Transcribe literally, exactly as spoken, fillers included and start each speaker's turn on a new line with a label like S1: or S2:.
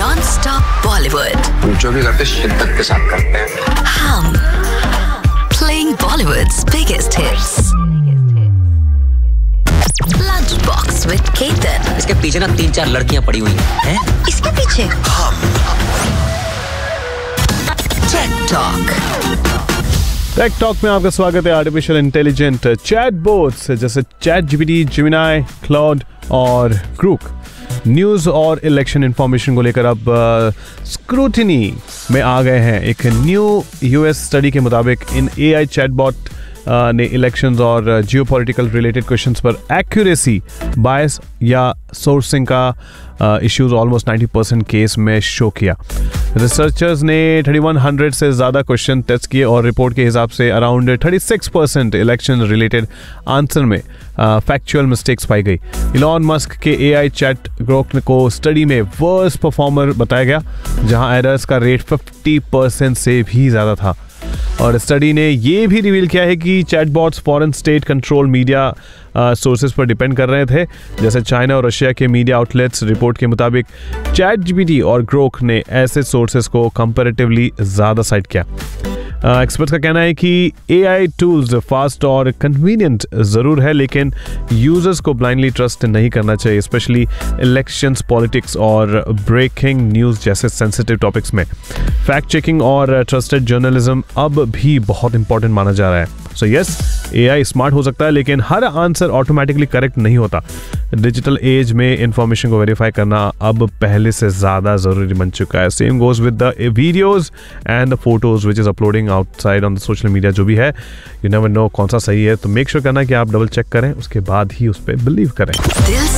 S1: Non-stop Bollywood.
S2: हम जो भी करते शिद्दत के साथ करते हैं.
S1: हम playing Bollywood's biggest hits. Lunchbox with Ketan.
S3: इसके पीछे ना तीन चार लड़कियां पड़ी हुई हैं.
S1: इसके पीछे
S2: हम
S1: Tech Talk.
S4: टेक टॉक में आपका स्वागत है. आर्टिफिशियल इंटेलिजेंट चैटबॉट्स जैसे चैट जीपीटी, जेमिनी, क्लाउड और ग्रूक न्यूज़ और इलेक्शन इंफॉर्मेशन को लेकर अब स्क्रूटिनी में आ गए हैं. एक न्यू यूएस स्टडी के मुताबिक इन एआई चैटबॉट ने इलेक्शंस और जियोपॉलिटिकल रिलेटेड क्वेश्चंस पर एक्यूरेसी, बायस या सोर्सिंग का issues almost ninety percent case में शो किया. रिसर्चर्स ने थर्टी वन हंड्रेड से ज़्यादा क्वेश्चन टेस्ट किए और रिपोर्ट के हिसाब से around thirty six percent election related answer में फैक्चुअल मिस्टेक्स पाई गई. इलॉन मस्क के एआई चैट ग्रोक को स्टडी में वर्स्ट परफॉर्मर बताया गया, जहां एरर्स का रेट फिफ्टी परसेंट से भी ज़्यादा था. और स्टडी ने ये भी रिवील किया है कि chatbots foreign state control media sources पर डिपेंड कर रहे थे, जैसे चाइना और रशिया के मीडिया आउटलेट्स. रिपोर्ट के मुताबिक चैट जीपीटी और ग्रोक ने ऐसे सोर्सेज को कंपैरेटिवली ज़्यादा साइट किया. एक्सपर्ट्स का कहना है कि एआई टूल्स फास्ट और कन्वीनियंट ज़रूर है, लेकिन यूजर्स को ब्लाइंडली ट्रस्ट नहीं करना चाहिए, स्पेशली इलेक्शंस, पॉलिटिक्स और ब्रेकिंग न्यूज़ जैसे सेंसिटिव टॉपिक्स में. फैक्ट चेकिंग और ट्रस्टेड जर्नलिज्म अब भी बहुत इंपॉर्टेंट माना जा रहा है. सो यस, एआई स्मार्ट हो सकता है, लेकिन हर आंसर ऑटोमेटिकली करेक्ट नहीं होता. डिजिटल एज में इंफॉर्मेशन को वेरीफाई करना अब पहले से ज़्यादा ज़रूरी बन चुका है. Same goes with the videos and the photos which is uploading outside on the social media. जो भी है, यू नेवर नो कौन सा सही है, तो मेक श्योर करना कि आप डबल चेक करें, उसके बाद ही उस पर बिलीव करें.
S1: दिल